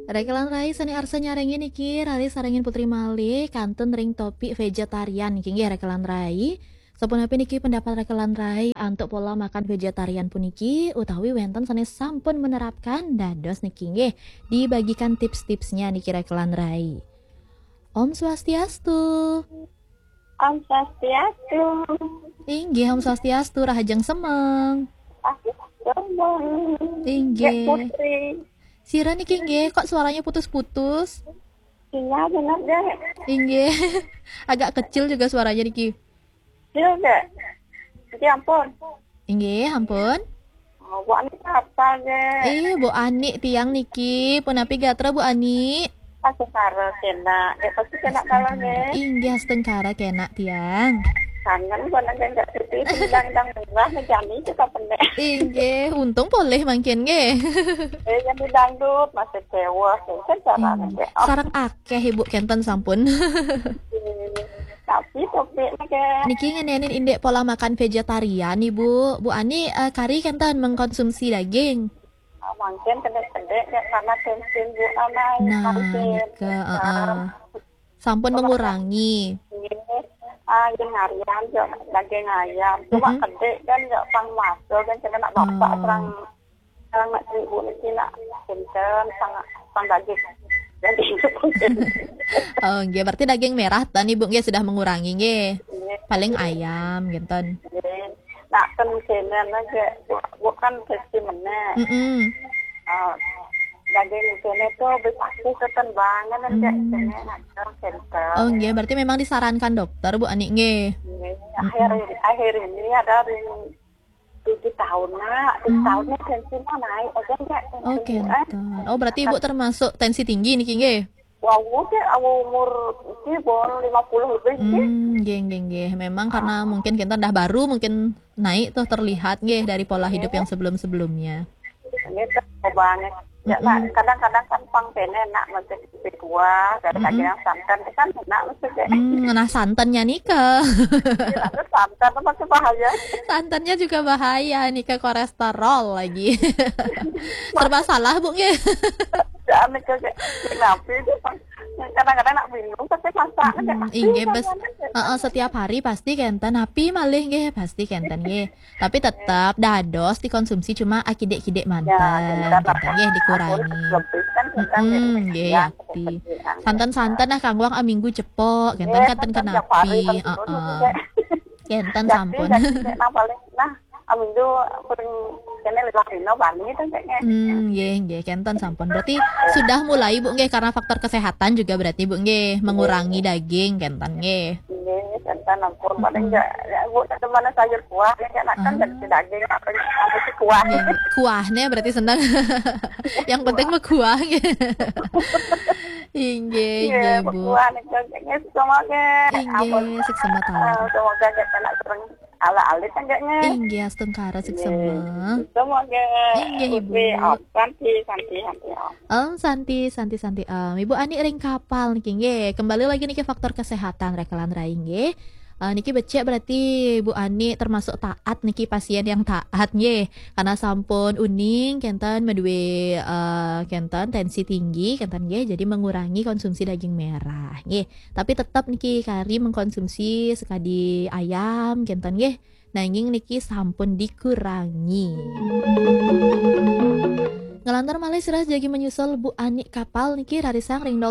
Rekelan rai sani arsa nyarengin iki rari sarengin Putri Malih kantun ring topik vegetarian niki nggih rekelan rai. Sapunapun niki pendapat rekelan rai untuk pola makan vegetarian puniki utawi wenten sani sampun menerapkan dados niki nggih dibagikan tips-tipsnya niki rekelan rai. Om Swastiastu. Om Swastiastu. Inggih Om Swastiastu rahajeng semeng. Semeng. Inggih. Putri. Sira niki nggih kok suaranya putus-putus. Iya benar deh. Inggih. Agak kecil juga suaranya niki. Iya deh. Jadi ampun. Inggih, ampun. Oh, Bu Ani apa deh? Bu Ani tiang niki, punapi gatra Bu Ani. Aku karo kena. Ya pasti kena kalau deh. Inggih, astengkara kena tiang. Kangen buat nanti enggak putih tendang murah ngejani kita pendek. Inggih, untung boleh mangkin nggih. Yang dangdut masih dewa, kan caranya deh. Sarang akeh Ibu kenten sampun. Tapi topiknya Niki ngenenin indek pola makan vegetarian Ibu. Bu Ani kari kenten mengkonsumsi daging. Mungkin pendek-pendek ya karena tensin Bu Ana. Nah, nika sampun mengurangi. Yang harian daging ayam cuma gede kan nggak pang masuk kan kena bapak serang nak ibu ini nak kenceng sang daging jadi Oh nggih berarti daging merah tan Ibu nggih sudah mengurangi nggih paling ayam gitu. Nak kencenen aja bukan testimonnya daging ini tuh pasti ketenbangan aja Oh nggih berarti memang disarankan dokter Bu Ani nggih. Akhir ini ada 7 tahun nak 7 tahunnya tensinya naik aja enggak. Oke. Oh berarti Ibu termasuk tensi tinggi niki nggih. Wah, udah umur ini baru 50 lebih sih. Nggih. Memang karena mungkin kita dah baru mungkin naik tuh terlihat nggih dari pola hidup yang sebelum-sebelumnya. Ini banget. Ya, kadang-kadang kan pang pene nak masih tua dari yang santan kan enak maksudnya. Nah santannya nika. Santan masih bahaya. Santannya juga bahaya nih ke kolesterol lagi. Serba salah Bu nggih. Jangan kenapa itu kadang-kadang nak bingung tapi masak inggih bes setiap hari pasti kenten api malih nggih pasti kenten nggih tapi tetap dados dikonsumsi cuma akidek-kidek manten nggih dikurangi nggih yakti santan-santan nah kangwang minggu cepok kenten katen kenapi kenten sampun nah aminggu pering kene lelaki bani itu kayaknya. Nggih, kenten sampun. Berarti sudah mulai Bu nggih karena faktor kesehatan juga berarti Bu nggih mengurangi daging kenten nggih. Nggih, kenten ampun paling enggak Bu ada mana sayur kuah ya kan dari daging apa sih kuah. Kuahnya berarti senang. Yang penting mah kuah nggih. Inggih Bu. Kuah nek kayaknya semoga inggih seksama tahu. Semoga kena sering ala-alit enggaknya. Inggih astengkara seksama. Semoga inggih Ibu. Santi. Ibu Ani ring kapal niki nggih. Kembali lagi niki faktor kesehatan rekelan rai nggih. Niki becek berarti Bu Ani termasuk taat niki pasien yang taat nggih. Karena sampun uning kenten medue kenten tensi tinggi kenten nggih jadi mengurangi konsumsi daging merah nggih. Tapi tetap niki kari mengkonsumsi sekadi ayam kenten nggih. Nanging niki sampun dikurangi. Ngelantar malih sirah jagi menyusul Bu Ani kapal niki rarisang ring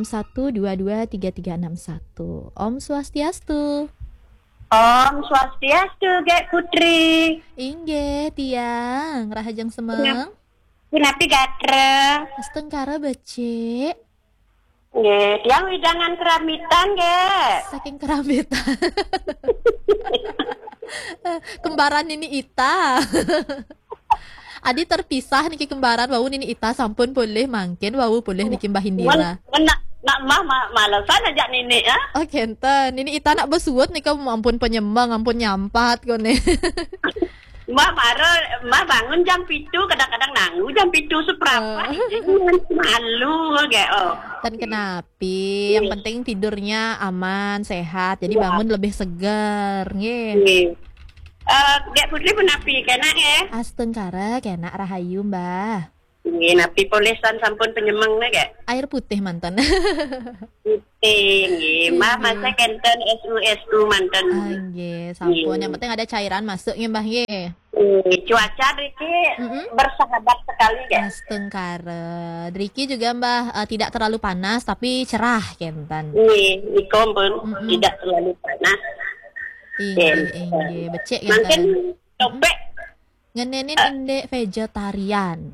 0361223361. Om Swastiastu. Om Swastiastu Gek Putri. Inggih tiang rahajeng semeng. Kenapa gatra? Astengkara becek. Nggih, tiang widangan keramitan Gek. Saking keramitan. Kembaran ini Ita. Adi terpisah niki kembaran wau nini Ita sampun boleh mangkin wau boleh niki Mbah Indira. Nak malesan aja nini ya. Oh kenten, nini Ita nak besuut nika ampun penyembang, ampun nyampat kone. Mbak bangun jam 7 kadang-kadang nanggu jam 7 seberapa. Malu kayak Dan kenapi, yang penting tidurnya aman, sehat. Jadi bangun lebih segar, nggih. Dek Putri penapi kena ya? Astengkara kena rahayu Mbah. Nggih, napi polesan sampun penyemeng nggih. Air putih mantan. Putih nggih. Mah masa kenten SU manten. Nggih, sampun. Yang penting ada cairan masuk nggih Mbah nggih. Cuaca Riki bersahabat sekali nggih. Astengkare. Riki juga Mbah tidak terlalu panas tapi cerah kenten. Nggih, niku pun tidak terlalu panas. Inggih, becek Mungkin kenten. topek Ngenenin indek vegetarian.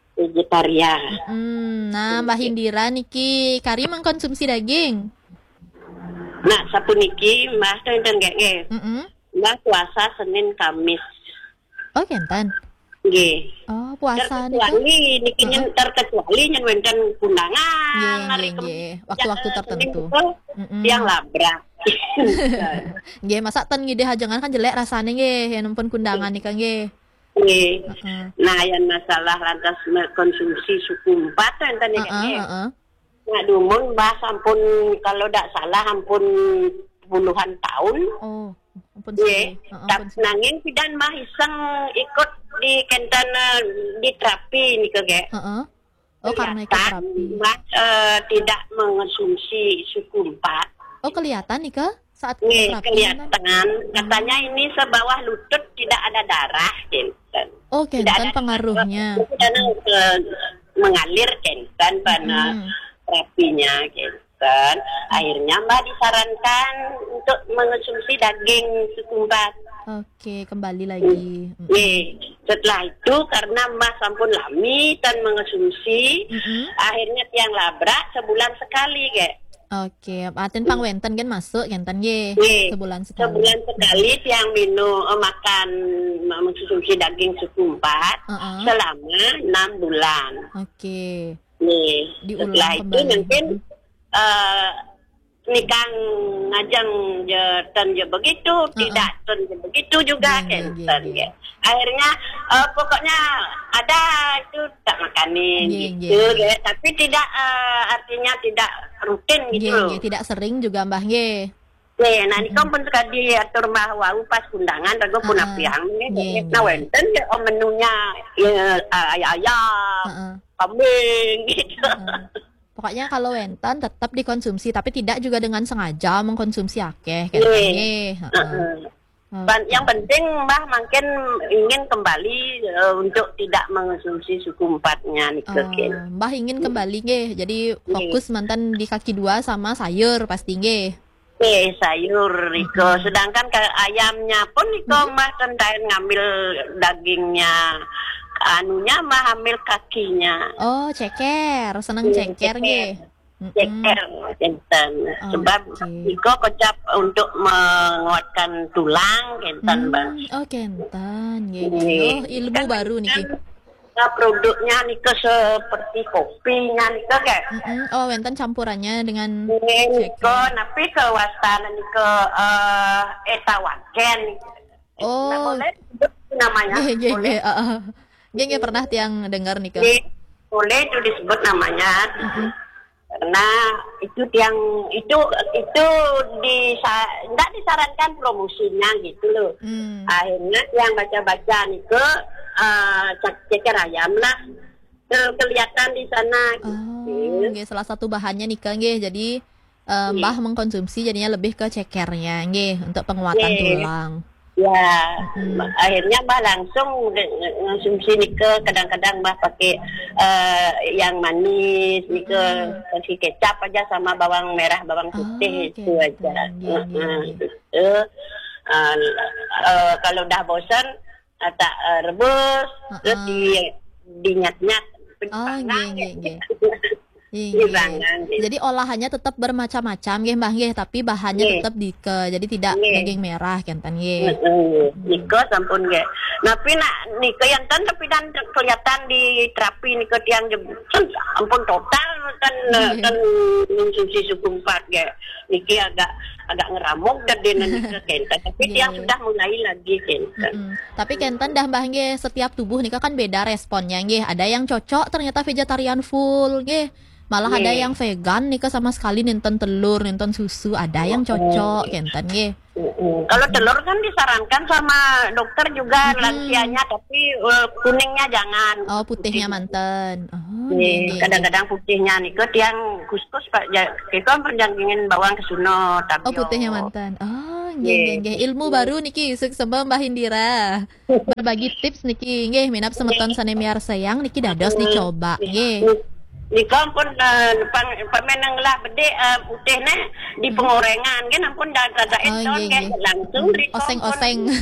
Nah, Mbah Indira niki kari mengkonsumsi daging. Nah, sapuniki Mbah tenten nggih. Mbah puasa Senin Kamis. Oh, kenten. Nggih. Oh, puasa terkecuali niki terkecuali nyen wonten kundangan. Nggih, waktu-waktu tertentu. Yang labrak. Nggih, masa ten ngide hajangan kan jelek rasane nggih, yen pun kundangan nika nggih. Nggih. Nah, yang masalah lantas konsumsi suku 4 enten nggih. Nah, dumun Mbah sampun kalau ndak salah ampun puluhan tahun. Oh, ampun sih. Nanging pidan Mbah iseng ikut di kenten di terapi nika nggih. Oh, karena ikut terapi. Mbah tidak mengonsumsi suku 4. Oh, kelihatan nika saat terapi. Kelihatan. Katanya ini sebawah lutut tidak ada darah, kenten. Oh, kenten pengaruhnya. Tidak mengalir kenten pada terapinya kenten. Akhirnya Mbak disarankan untuk mengonsumsi daging suku 4. Oke, kembali lagi. Setelah itu karena Mbak sampun lami dan mengonsumsi, akhirnya tiang labrak sebulan sekali, ge. Oke, aten pangwenten kan masuk kenten nggih. Sebulan sekali. Sebulan sekali tiang minum makan mengonsumsi daging suku 4 selama 6 bulan. Oke. Setelah itu mungkin nikang ngajeng je begitu, tidak begitu juga kenten. Akhirnya pokoknya ada itu tak makanin gitu, tapi tidak artinya tidak rutin gitu. Tidak sering juga Mbah nggih. Nah, ini kan pun sekali diatur Mbah wau pas undangan rego pun apiang nggih. Nah, wenten menunya ayam, kambing gitu. Pokoknya kalau wenten tetap dikonsumsi tapi tidak juga dengan sengaja mengkonsumsi akeh nggih. Yang penting Mbah makin ingin kembali untuk tidak mengonsumsi suku 4-nya nih. Mbah ingin kembali nggih. Jadi fokus mantan di kaki 2 sama sayur pasti nggih. Sayur Riko. Sedangkan ke ayamnya pun Riko Mbah tentain ngambil dagingnya. Anunya Mbah ambil kakinya. Oh, ceker. Seneng ceker nggih. Ceker kenten. Sebab Riko kocap untuk menguatkan tulang kenten Mbah. Oh, kenten. Oh, ilmu baru niki. Produknya nika seperti kopinya nika kayak. Oh, wenten campurannya dengan nika tapi kewasana nika etawaken. Oh, boleh namanya. Nggih pernah tiang dengar nika. Boleh itu disebut namanya. Karena itu yang itu tidak disarankan promosinya gitu loh. Akhirnya yang baca-baca nika ceker ayam lah kelihatan di sana. Nggih, salah satu bahannya nika nggih. Jadi Mbah mengkonsumsi jadinya lebih ke cekernya nggih untuk penguatan tulang. Ya, akhirnya Mbah langsung konsumsi nika. Kadang-kadang Mbah pakai yang manis nika, kasih kecap aja sama bawang merah, bawang putih itu aja. Kalau udah bosan tak rebus terus dinyat-nyat Jadi olahannya tetap bermacam-macam nggih Mbah nggih, tapi bahannya tetap jadi tidak daging merah kenten nggih. Niko sampun nggih. Tapi nak niko yang tapi dan kelihatan di terapi niko tiang ampun total kan konsumsi suku 4 nggih. Niki agak ngeramuk gede niko kenten, tapi tiang sudah mulai lagi kenten. Tapi kenten dah Mbah nggih, setiap tubuh nika kan beda responnya nggih. Ada yang cocok ternyata vegetarian full nggih. Malah ada Nggih. yang vegan nih sama sekali nonton telur, nonton susu, ada yang cocok kenten nggih. Kalau telur kan disarankan sama dokter juga lansianya, tapi kuningnya jangan. Oh, putihnya manten. Oh, Nih, kadang-kadang putihnya nih ke tiang kuskus Pak, kita penjangkingin bawang ke suno tapi Oh, putihnya mantan. Oh, Nggih. nggih. Ilmu baru niki sembah Mbah Indira. Berbagi tips niki nggih minap semeton sanemiar sayang niki dados dicoba nggih. Di kampung pemenang lah bede putihnya di pengorengan kan ampun dah endon kan langsung di Oseng-oseng.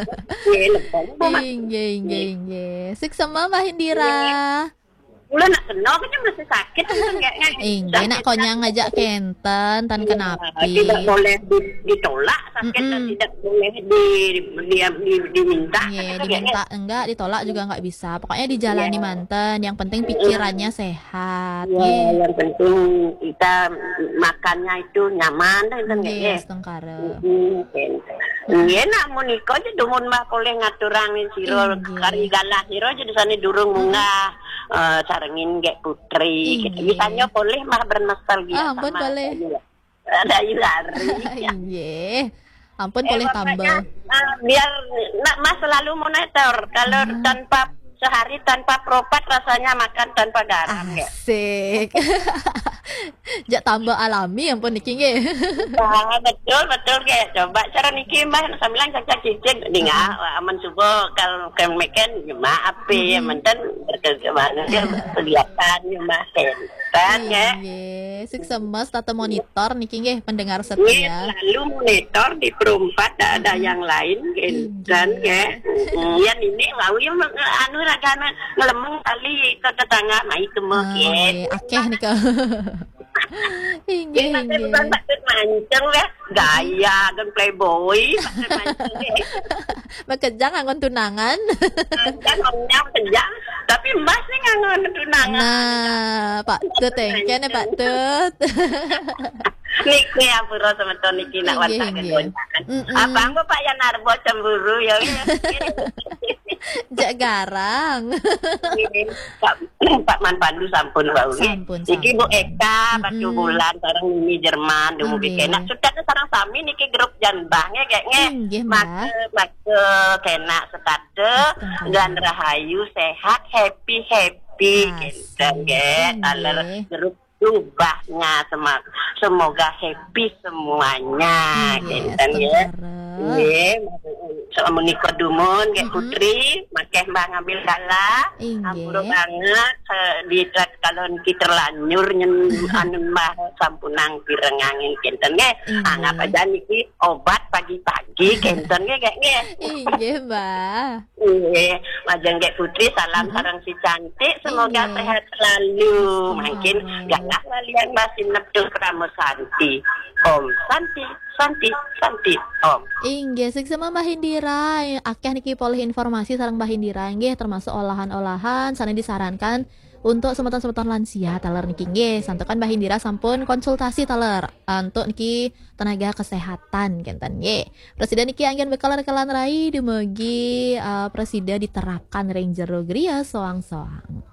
Nggih. Sik sembah Mbah Indira. Ulah nak kena kan masih sakit kan Nggih nak konya ngajak kenten tan kenapi. Tidak boleh ditolak sakit dan tidak boleh diminta. Iya, diminta enggak, ditolak juga enggak bisa. Pokoknya dijalani manten, yang penting pikirannya sehat. Ya, yang penting kita makannya itu nyaman kan Nggih, setengkare. Nggih nak menika aja dumun mah boleh ngaturang sira kari galah sira aja di sana durung munggah sarengin gek putri gitu. Bisanya boleh mah bernostalgia ampun sama boleh. Ada Yulari. Iya. Ampun boleh tambah. Biar nak mas selalu monitor kalau tanpa sehari tanpa propat rasanya makan tanpa garam ya. Asik. Jak tambah alami ampun niki nggih. Betul kayak coba cara niki mbah sambilan caca cicing dengar aman subuh kalau kemeken maaf ya mantan berkemana dia kelihatan mbah kan ya. Nggih, sik semes tata monitor niki nggih pendengar setia. Lalu monitor di perumpat ada yang lain dan ya. Yan ini mau ya anu ragana ngelemeng kali ke tetangga mai kemuk ya. Akeh nika. Inggih. Mancing ya gaya dan playboy Makejang angon tunangan. kan ngomongnya kejang tapi mbak sih ngangon tunangan. Nah, Pak Tut engkene Pak Tut. Niki apura sama Tony kina wantak goncangan. Abang Pak ya narbo cemburu ya. Jak garang. Pak Man Pandu sampun wau. Sampun. Niki Bu Eka batu bulan sareng Mimi Jerman demu kena sudah sareng sami niki grup janbangnya kayaknya. Make kena setate dan rahayu sehat happy gitu nggih. Aler grup ubahnya semoga happy semuanya gitu ya. Nggih, sama menika dumun nggih putri, makeh mbah ngambil gala. Ampura banget di kalau kita terlanjur nyen anu mbah sampunang pirengangin kenten nggih. Anggap aja niki obat pagi-pagi kenten nggih nggih. Nggih, Mbah. Nggih, majeng nggih putri salam sareng si cantik, semoga sehat selalu. Mungkin galah lalian Mbah Sinep Kramo Santi. Om Santi Om. Inggih sik sama Mbah Indira. Akeh niki polih informasi sareng Mbah Indira nggih termasuk olahan-olahan sana disarankan untuk semeton-semeton lansia taler niki nggih. Santukan Mbah Indira sampun konsultasi taler untuk niki tenaga kesehatan kenten nggih. Presiden niki anggen bekal rekalan rai dumugi presiden diterapkan Ranger Gria soang-soang.